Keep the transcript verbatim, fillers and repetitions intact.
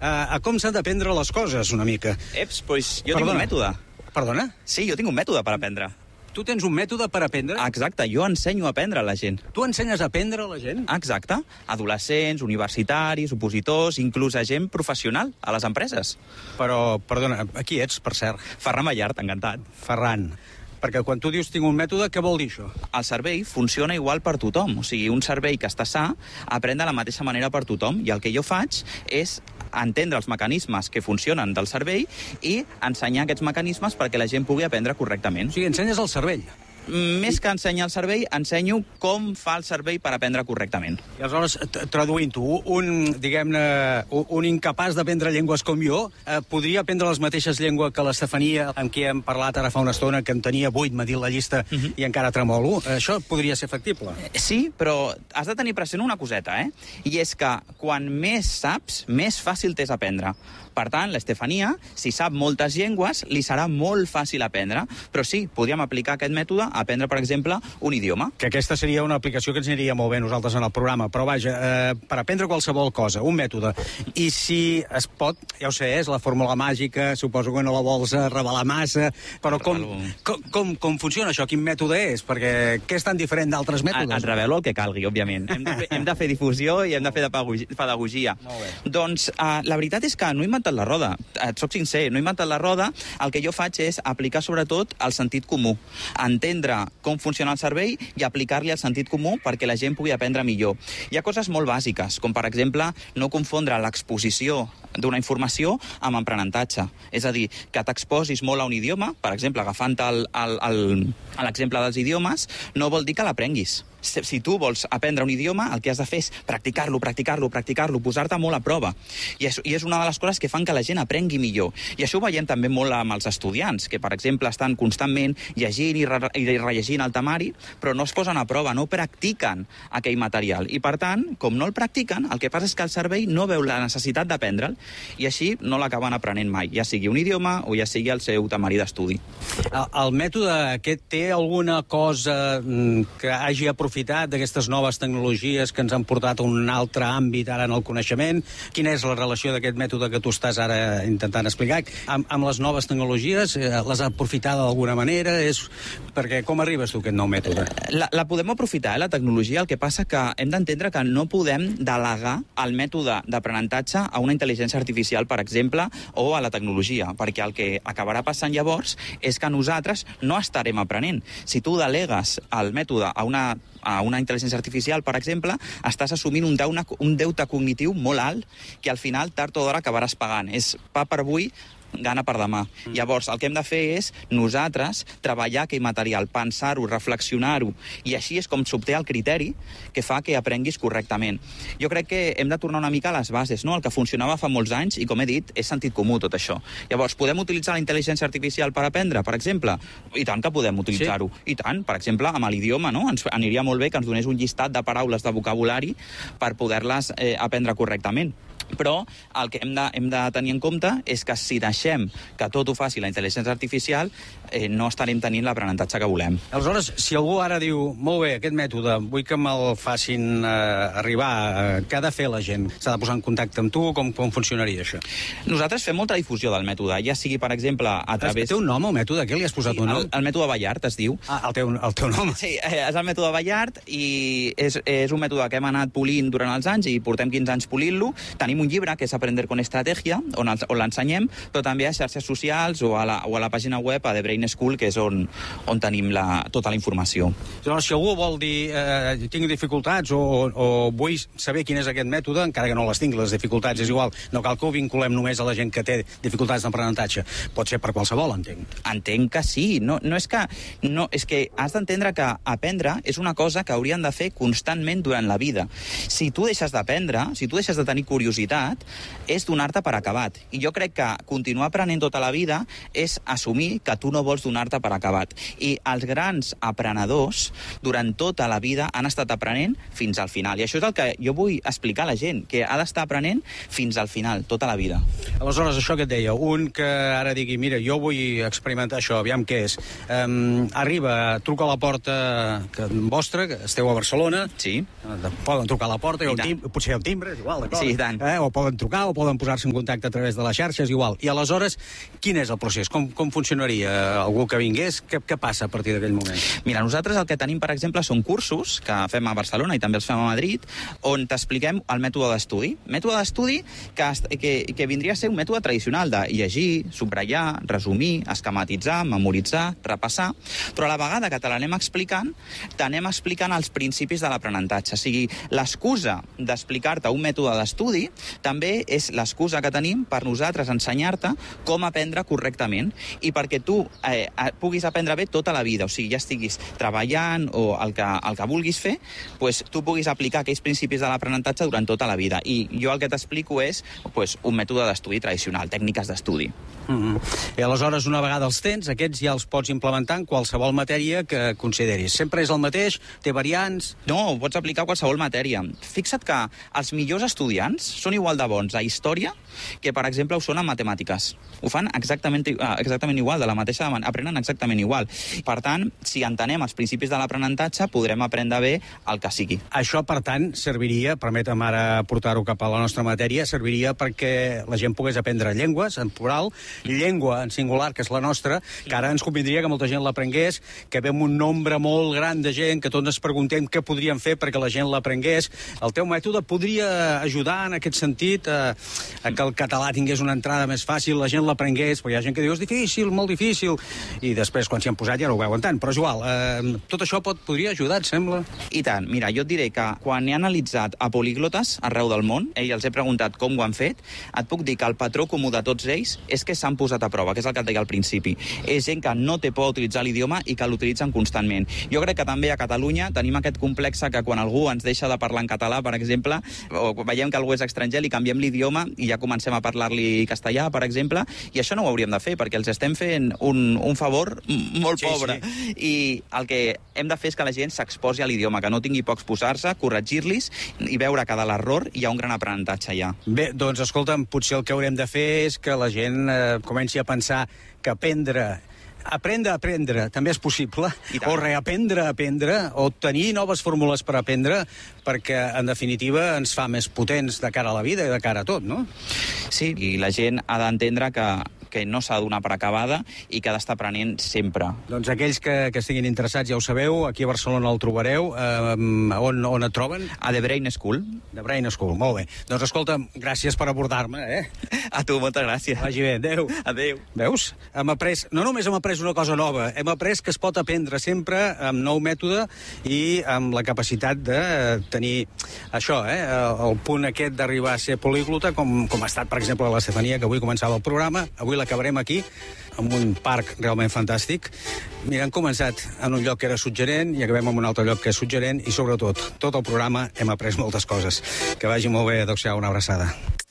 a, a com s'han d'aprendre les coses, una mica. Eps, doncs jo Perdona. tinc un mètode. Perdona? Sí, jo tinc un mètode per aprendre. Tu tens un mètode per aprendre? Exacte, jo ensenyo a aprendre a la gent. Tu ensenyes a aprendre a la gent? Exacte. Adolescents, universitaris, opositors, inclús a gent professional a les empreses. Però, perdona, qui ets, per cert? Ferran Ballart, encantat. Ferran. Perquè quan tu dius tinc un mètode, què vol dir això? El cervell funciona igual per tothom. O sigui, un cervell que està sa aprèn de la mateixa manera per tothom. I el que jo faig és entendre els mecanismes que funcionen del cervell i ensenyar aquests mecanismes perquè la gent pugui aprendre correctament. O sigui, ensenyes el cervell. Més que ensenyar el cervell, ensenyo com fa el cervell per aprendre correctament. I aleshores, traduint-ho, un, diguem-ne, un incapaç d'aprendre llengües com jo, eh, podria aprendre les mateixes llengües que l'Estefania, amb qui hem parlat ara fa una estona, que en tenia vuit, m'ha dit la llista, uh -huh. i encara tremolo. Això podria ser factible. Sí, però has de tenir present una coseta, eh? I és que quan més saps, més fàcil t'és aprendre. Per tant, l'Estefania, si sap moltes llengües, li serà molt fàcil aprendre. Però sí, podríem aplicar aquest mètode a aprendre, per exemple, un idioma. Que aquesta seria una aplicació que ens aniria molt bé nosaltres en el programa. Però vaja, eh, per aprendre qualsevol cosa, un mètode. I si es pot, ja ho sé, és la fórmula màgica, suposo que no la vols revelar massa, però com, com, com, com funciona això? Quin mètode és? Perquè què és tan diferent d'altres mètodes? Et revelo el que calgui, òbviament. Hem de fer, hem de fer difusió i hem de fer de pedagogia. Doncs uh, la veritat és que no he inventat la roda. Et soc sincer, no he inventat la roda. El que jo faig és aplicar sobretot el sentit comú. Entendre com funciona el cervell i aplicar-li el sentit comú perquè la gent pugui aprendre millor. Hi ha coses molt bàsiques, com per exemple no confondre l'exposició d'una informació amb aprenentatge. És a dir, que t'exposis molt a un idioma, per exemple, agafant l'exemple dels idiomes, no vol dir que l'aprenguis. Si tu vols aprendre un idioma, el que has de fer és practicar-lo, practicar-lo, practicar-lo, posar-te molt a prova. I és, I és una de les coses que fan que la gent aprengui millor. I això ho veiem també molt amb els estudiants, que, per exemple, estan constantment llegint i, re i rellegint el temari, però no es posen a prova, no practiquen aquell material. I, per tant, com no el practiquen, el que passa és que el cervell no veu la necessitat d'aprendre'l i així no l'acaben aprenent mai, ja sigui un idioma o ja sigui el seu temari d'estudi. El, el mètode aquest té alguna cosa que hagi aprofitat d'aquestes noves tecnologies que ens han portat a un altre àmbit ara en el coneixement? Quina és la relació d'aquest mètode que tu estàs ara intentant explicar amb, amb les noves tecnologies? Les has aprofitat d'alguna manera? És... Perquè com arribes tu a aquest nou mètode? La, la podem aprofitar, eh, la tecnologia, el que passa que hem d'entendre que no podem delegar el mètode d'aprenentatge a una intel·ligència artificial, per exemple, o a la tecnologia, perquè el que acabarà passant llavors és que nosaltres no estarem aprenent. Si tu delegues el mètode a una a una intel·ligència artificial, per exemple, estàs assumint un deute, un deute cognitiu molt alt que al final, tard o d'hora, acabaràs pagant. És pa per avui, gana per demà. Mm. Llavors, el que hem de fer és nosaltres treballar aquell material, pensar-ho, reflexionar-ho, i així és com s'obté el criteri que fa que aprenguis correctament. Jo crec que hem de tornar una mica a les bases, no? El que funcionava fa molts anys, i com he dit, és sentit comú tot això. Llavors, podem utilitzar la intel·ligència artificial per aprendre, per exemple? I tant que podem utilitzar-ho. Sí. I tant, per exemple, amb l'idioma, no? Ens aniria molt bé que ens donés un llistat de paraules de vocabulari per poder-les eh, aprendre correctament. Però el que hem de, hem de tenir en compte és que si deixem que tot ho faci la intel·ligència artificial, eh, no estarem tenint l'aprenentatge que volem. Aleshores, si algú ara diu, molt bé, aquest mètode, vull que me'l facin eh, arribar, eh, què ha de fer la gent? S'ha de posar en contacte amb tu? Com, com funcionaria això? Nosaltres fem molta difusió del mètode, ja sigui, per exemple, a través... Té un nom, el mètode? Què li has posat sí, un nom? El, el mètode Ballart es diu. Ah, el teu, el teu nom? Sí, eh, és el mètode Ballart i és, és un mètode que hem anat polint durant els anys i portem quinze anys polint-lo. Tenim un llibre que és Aprender con Estrategia, on, on l'ensenyem, però també a xarxes socials o a la, o a la pàgina web a The Brain School, que és on, on tenim la, tota la informació. Llavors, si algú vol dir eh, tinc dificultats o, o vull saber quin és aquest mètode, encara que no les tinc, les dificultats és igual, no cal que ho vinculem només a la gent que té dificultats d'aprenentatge. Pot ser per qualsevol, entenc. Entenc que sí. No, no és que, no, és que has d'entendre que aprendre és una cosa que haurien de fer constantment durant la vida. Si tu deixes d'aprendre, si tu deixes de tenir curiositat, és donar-te per acabat. I jo crec que continuar aprenent tota la vida és assumir que tu no vols donar-te per acabat. I els grans aprenedors, durant tota la vida, han estat aprenent fins al final. I això és el que jo vull explicar a la gent, que ha d'estar aprenent fins al final, tota la vida. Aleshores, això que et deia, un que ara digui, mira, jo vull experimentar això, aviam què és. Um, arriba, truca a la porta que, vostra, que esteu a Barcelona. Sí. Poden trucar a la porta, hi ha un tim, potser hi ha un timbre, és igual, d'acord? Sí, i tant. Eh? O poden trucar, o poden posar-se en contacte a través de les xarxes, igual. I aleshores, quin és el procés? Com, com funcionaria? Algú que vingués, què, què passa a partir d'aquell moment? Mira, nosaltres el que tenim, per exemple, són cursos que fem a Barcelona i també els fem a Madrid, on t'expliquem el mètode d'estudi. Mètode d'estudi que, que, que vindria a ser un mètode tradicional de llegir, subratllar, resumir, esquematitzar, memoritzar, repassar, però a la vegada que te l'anem explicant, t'anem explicant els principis de l'aprenentatge. O sigui, l'excusa d'explicar-te un mètode d'estudi també és l'excusa que tenim per nosaltres ensenyar-te com aprendre correctament i perquè tu eh, puguis aprendre bé tota la vida. O sigui, ja estiguis treballant o el que, el que vulguis fer, pues, tu puguis aplicar aquells principis de l'aprenentatge durant tota la vida. I jo el que t'explico és pues, un mètode d'estudi tradicional, tècniques d'estudi. Mm-hmm. I aleshores, una vegada els tens, aquests ja els pots implementar en qualsevol matèria que consideris. Sempre és el mateix? Té variants? No, ho pots aplicar a qualsevol matèria. Fixa't que els millors estudiants són igual de bons a història que, per exemple, ho són en matemàtiques. Ho fan exactament, exactament igual, de la mateixa manera, aprenen exactament igual. Per tant, si entenem els principis de l'aprenentatge, podrem aprendre bé el que sigui. Això, per tant, serviria, permetem ara portar-ho cap a la nostra matèria, serviria perquè la gent pogués aprendre llengües, en plural, llengua en singular, que és la nostra, que ara ens convindria que molta gent l'aprengués, que ve un nombre molt gran de gent, que tots ens preguntem què podríem fer perquè la gent l'aprengués. El teu mètode podria ajudar en aquest sentit a, a que el català tingués una entrada més fàcil, la gent l'aprengués, perquè hi ha gent que diu és difícil, molt difícil, i després quan s'hi han posat ja no ho veuen tant, però és igual. Eh, tot això pot, podria ajudar, et sembla? I tant. Mira, jo et diré que quan he analitzat a poliglotes arreu del món, eh, i els he preguntat com ho han fet, et puc dir que el patró comú de tots ells és que s'han posat a prova, que és el que et deia al principi. És gent que no té por a utilitzar l'idioma i que l'utilitzen constantment. Jo crec que també a Catalunya tenim aquest complex que quan algú ens deixa de parlar en català, per exemple, o veiem que algú és estranger, li canviem l'idioma i ja comencem a parlar-li castellà, per exemple, i això no ho hauríem de fer, perquè els estem fent un, un favor molt sí, pobre. Sí. I el que hem de fer és que la gent s'exposi a l'idioma, que no tingui por a exposar-se, corregir-los i veure que de l'error hi ha un gran aprenentatge ja. Bé, doncs escolta'm, potser el que haurem de fer és que la gent eh, comenci a pensar que aprendre aprendre a aprendre també és possible, o reaprendre a aprendre, o tenir noves fórmules per aprendre, perquè, en definitiva, ens fa més potents de cara a la vida i de cara a tot, no? Sí, i la gent ha d'entendre que, que no s'ha de donar per acabada i que ha d'estar aprenent sempre. Doncs aquells que, que estiguin interessats, ja ho sabeu, aquí a Barcelona el trobareu. Eh, on, on et troben? A The Brain School. The Brain School, molt bé. Doncs escolta'm, gràcies per abordar-me, eh? A tu, moltes gràcies. Vagi bé, adéu. Adéu. Veus? Hem après, no només hem après una cosa nova, hem après que es pot aprendre sempre amb nou mètode i amb la capacitat de tenir això, eh? El punt aquest d'arribar a ser políglota, com, com ha estat, per exemple, l'Estefania, que avui començava el programa. Avui l'acabarem aquí, amb un parc realment fantàstic. Mira, hem començat en un lloc que era suggerent i acabem en un altre lloc que és suggerent i, sobretot, tot el programa hem après moltes coses. Que vagi molt bé, adéu-siau, una abraçada.